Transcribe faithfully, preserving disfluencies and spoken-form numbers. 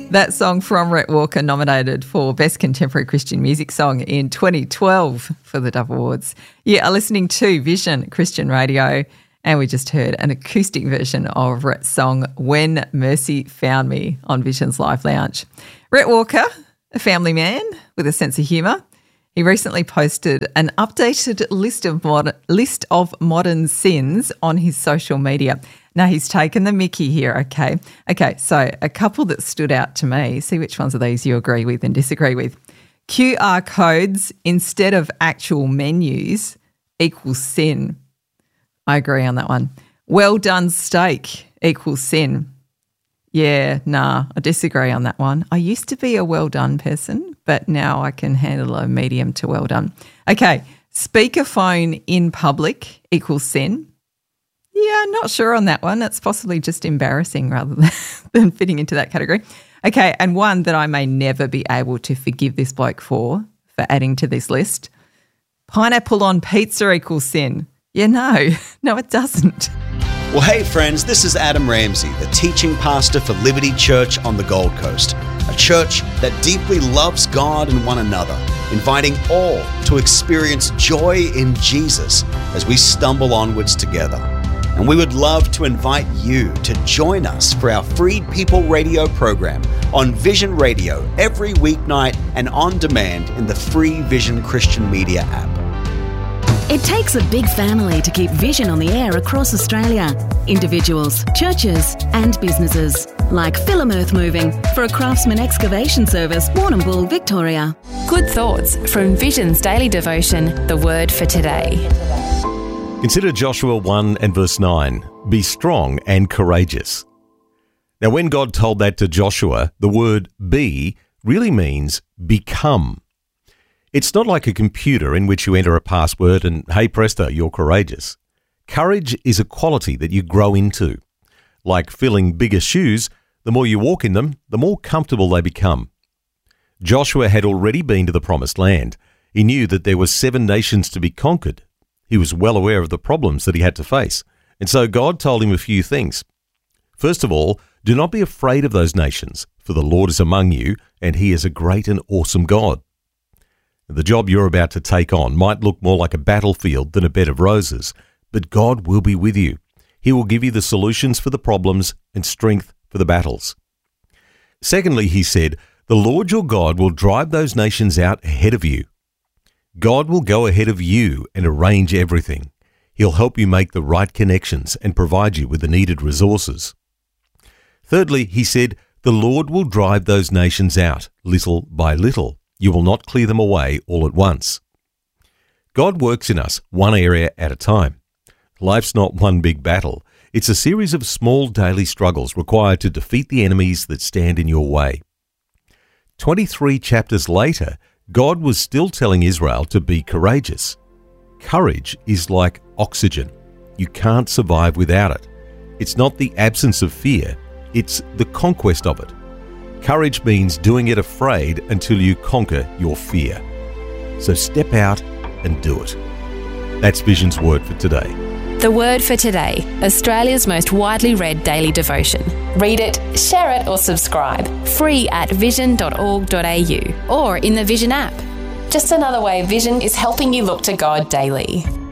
That song from Rhett Walker, nominated for Best Contemporary Christian Music Song in twenty twelve for the Dove Awards. You are listening to Vision Christian Radio, and we just heard an acoustic version of Rhett's song When Mercy Found Me on Vision's Live Lounge. Rhett Walker, a family man with a sense of humour, he recently posted an updated list of modern, list of modern sins on his social media. Now, he's taken the mickey here, okay? Okay, so a couple that stood out to me. See which ones of these you agree with and disagree with. Q R codes instead of actual menus equals sin. I agree on that one. Well done steak equals sin. Yeah, nah, I disagree on that one. I used to be a well done person, but now I can handle a medium to well done. Okay, speakerphone in public equals sin. Yeah, not sure on that one. It's possibly just embarrassing rather than, than fitting into that category. Okay, and one that I may never be able to forgive this bloke for, for adding to this list. Pineapple on pizza equals sin. Yeah, no, no it doesn't. Well, hey friends, this is Adam Ramsey, the teaching pastor for Liberty Church on the Gold Coast, a church that deeply loves God and one another, inviting all to experience joy in Jesus as we stumble onwards together. And we would love to invite you to join us for our Freed People radio program on Vision Radio every weeknight and on demand in the free Vision Christian Media app. It takes a big family to keep Vision on the air across Australia. Individuals, churches and businesses, like Philim Earth Moving for a Craftsman Excavation Service, Warrnambool, Victoria. Good thoughts from Vision's daily devotion, The Word for Today. Consider Joshua one and verse nine, be strong and courageous. Now, when God told that to Joshua, the word be really means become. It's not like a computer in which you enter a password and, hey presto, you're courageous. Courage is a quality that you grow into. Like filling bigger shoes, the more you walk in them, the more comfortable they become. Joshua had already been to the promised land. He knew that there were seven nations to be conquered. He was well aware of the problems that he had to face, and so God told him a few things. First of all, do not be afraid of those nations, for the Lord is among you, and he is a great and awesome God. The job you're about to take on might look more like a battlefield than a bed of roses, but God will be with you. He will give you the solutions for the problems and strength for the battles. Secondly, he said, the Lord your God will drive those nations out ahead of you. God will go ahead of you and arrange everything. He'll help you make the right connections and provide you with the needed resources. Thirdly, he said, the Lord will drive those nations out little by little. You will not clear them away all at once. God works in us one area at a time. Life's not one big battle. It's a series of small daily struggles required to defeat the enemies that stand in your way. twenty-three chapters later, God was still telling Israel to be courageous. Courage is like oxygen. You can't survive without it. It's not the absence of fear, it's the conquest of it. Courage means doing it afraid until you conquer your fear. So step out and do it. That's Vision's Word for today. The Word for Today, Australia's most widely read daily devotion. Read it, share it or subscribe. Free at vision dot org dot a u or in the Vision app. Just another way Vision is helping you look to God daily.